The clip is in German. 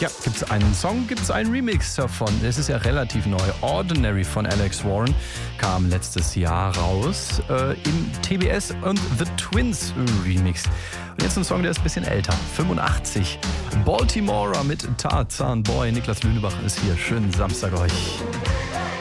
Ja, gibt es einen Song, gibt es einen Remix davon. Es ist ja relativ neu. Ordinary von Alex Warren kam letztes Jahr raus im TBS und The Twins Remix. Und jetzt ein Song, der ist ein bisschen älter, 85. Baltimora mit Tarzan Boy. Niklas Lünebach ist hier. Schönen Samstag euch.